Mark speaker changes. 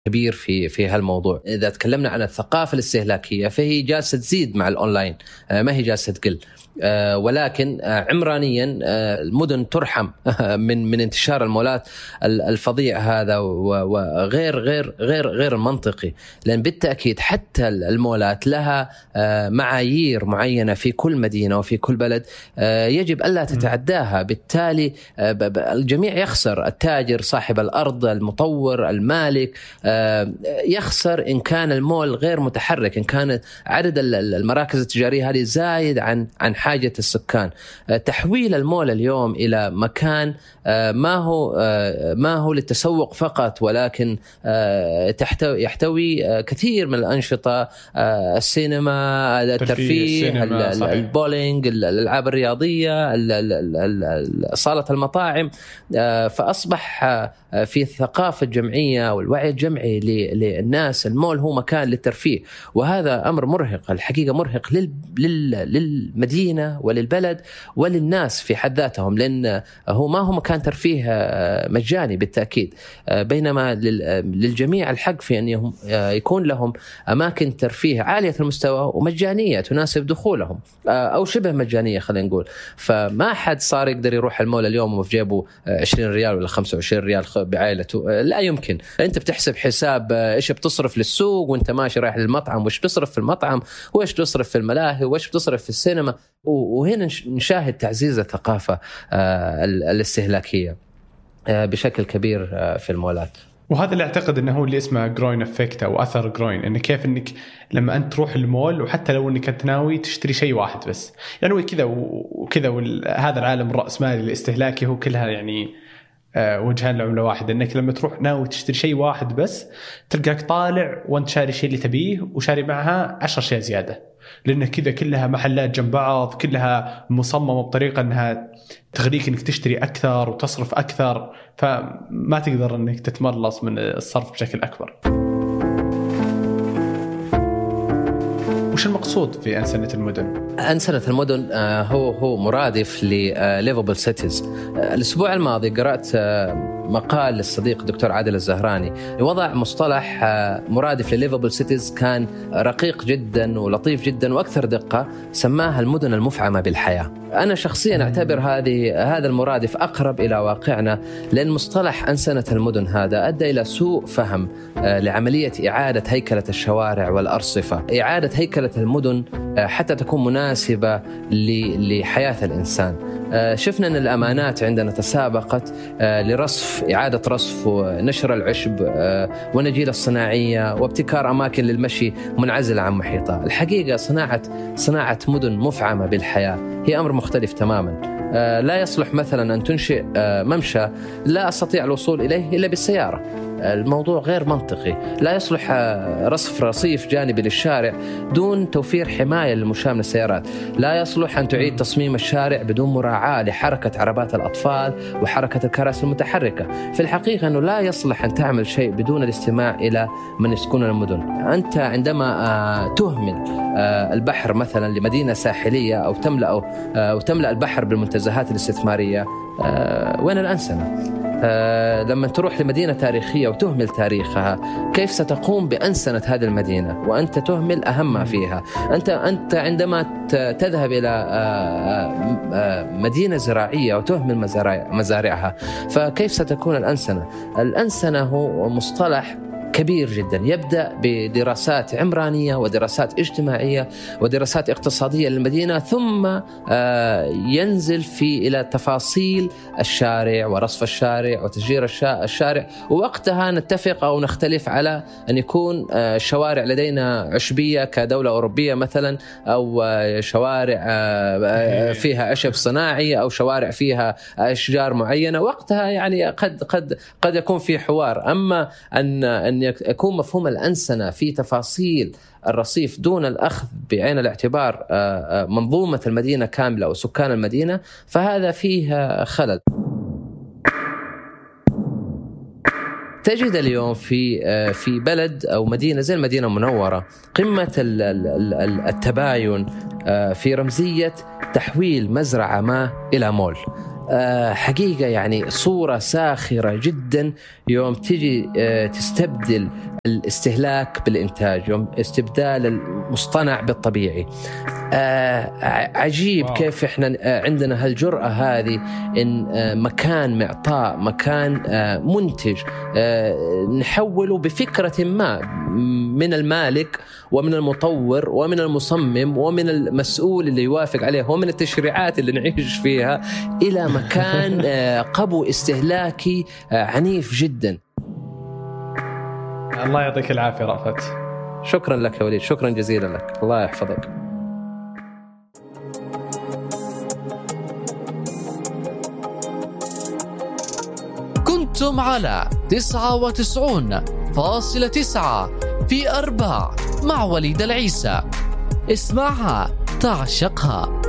Speaker 1: كبير في هالموضوع. إذا تكلمنا عن الثقافة الاستهلاكية فهي جالسة تزيد مع الأونلاين، ما هي جالسة تقل. ولكن عمرانيا المدن ترحم من انتشار المولات الفظيع هذا، وغير غير غير غير المنطقي، لأن بالتأكيد حتى المولات لها معايير معينة في كل مدينة وفي كل بلد يجب ألا تتعداها. بالتالي الجميع يخسر، التاجر صاحب الأرض، المطور، المالك يخسر إن كان المول غير متحرك، إن كان عدد المراكز التجارية هذه زايد عن حاجة السكان. تحويل المول اليوم إلى مكان ما هو للتسوق فقط، ولكن يحتوي كثير من الأنشطة، السينما، الترفيه، البولينج، الألعاب الرياضية، صالة المطاعم. فأصبح في الثقافة الجمعية والوعي الجمعي للناس المول هو مكان للترفيه، وهذا أمر مرهق الحقيقة، مرهق للمدينة وللبلد وللناس في حد ذاتهم، لأن هو ما هو مكان ترفيه مجاني بالتأكيد، بينما للجميع الحق في أن يكون لهم أماكن ترفيه عالية المستوى ومجانية تناسب دخولهم، أو شبه مجانية خلينا نقول. فما حد صار يقدر يروح المول اليوم وفي جيبه 20 ريال ولا 25 ريال بعائلته، لا يمكن. أنت بتحسب حساب إيش بتصرف للسوق وأنت ماشي رايح للمطعم، وإيش بتصرف في المطعم، وإيش بتصرف في الملاهي، وإيش بتصرف في السينما. وهنا نشاهد تعزيز الثقافة الاستهلاكية بشكل كبير في المولات.
Speaker 2: وهذا اللي أعتقد أنه هو اللي اسمه جروين إفكت أو أثر جروين، إنه كيف إنك لما أنت تروح المول وحتى لو إنك أنت ناوي تشتري شيء واحد بس، يعني كذا وكذا، هذا العالم الرأسمالي الاستهلاكي هو كلها يعني وجهان لعملة واحدة. إنك لما تروح ناوي تشتري شيء واحد بس تلقاك طالع وأنت شاري شيء اللي تبيه وشاري معها 10 شيء زيادة، لأن كذا كلها محلات جنب بعض، كلها مصممة بطريقة أنها تغريك أنك تشتري أكثر وتصرف أكثر، فما تقدر أنك تتملص من الصرف بشكل أكبر. وش المقصود في أنسنة المدن؟
Speaker 1: أنسنة المدن هو مرادف لليفبل سيتيز. الأسبوع الماضي قرأت مقال للصديق دكتور عادل الزهراني وضع مصطلح مرادف لليفبل سيتيز، كان رقيق جدا ولطيف جدا وأكثر دقة، سماها المدن المفعمة بالحياة. أنا شخصيا أعتبر هذا المرادف أقرب إلى واقعنا، لأن مصطلح أنسنة المدن هذا أدى إلى سوء فهم لعملية إعادة هيكلة الشوارع والأرصفة، إعادة هيكلة المدن حتى تكون مناسبة لحياة الإنسان. شفنا أن الأمانات عندنا تسابقت لرصف، إعادة رصف ونشر العشب والنجيلة الصناعية وابتكار أماكن للمشي منعزلة عن محيطها. الحقيقة صناعة مدن مفعمة بالحياة هي أمر مختلف تماما. لا يصلح مثلا أن تنشئ ممشى لا أستطيع الوصول إليه إلا بالسيارة، الموضوع غير منطقي. لا يصلح رصيف جانبي للشارع دون توفير حماية للمشاة من السيارات. لا يصلح أن تعيد تصميم الشارع بدون مراعاة لحركة عربات الأطفال وحركة الكراسي المتحركة. في الحقيقة أنه لا يصلح أن تعمل شيء بدون الاستماع إلى من يسكن المدن. أنت عندما تهمل البحر مثلا لمدينة ساحلية أو تملأ البحر بالمنتزهات الاستثمارية، وين الأنسنة؟ لما تروح لمدينة تاريخية وتهمل تاريخها، كيف ستقوم بأنسنة هذه المدينة وأنت تهمل أهم ما فيها؟ أنت عندما تذهب إلى مدينة زراعية وتهمل مزارعها، فكيف ستكون الأنسنة؟ الأنسنة هو مصطلح كبير جدا، يبدأ بدراسات عمرانية ودراسات اجتماعية ودراسات اقتصادية للمدينة، ثم ينزل إلى تفاصيل الشارع ورصف الشارع وتشجير الشارع. ووقتها نتفق أو نختلف على أن يكون الشوارع لدينا عشبية كدولة أوروبية مثلا، أو شوارع فيها عشب صناعي، أو شوارع فيها أشجار معينة. وقتها يعني قد يكون في حوار. أما أن يكون مفهوم الأنسنة في تفاصيل الرصيف دون الأخذ بعين الاعتبار منظومة المدينة كاملة وسكان المدينة، فهذا فيه خلل. تجد اليوم في بلد أو مدينة زي المدينة المنورة قمة التباين في رمزية تحويل مزرعة ما إلى مول. حقيقة يعني صورة ساخرة جدا يوم تجي تستبدل الاستهلاك بالإنتاج، استبدال المصطنع بالطبيعي. عجيب كيف إحنا عندنا هالجرأة هذه إن مكان معطاء، مكان منتج، نحوله بفكرة ما من المالك ومن المطور ومن المصمم ومن المسؤول اللي يوافق عليه ومن التشريعات اللي نعيش فيها إلى مكان قبو استهلاكي عنيف جدا.
Speaker 2: الله يعطيك العافية رأفت.
Speaker 1: شكرا لك يا وليد، شكرا جزيلا لك، الله يحفظك.
Speaker 3: كنتم على 99.9 في 4 مع وليد العيسى. اسمعها تعشقها.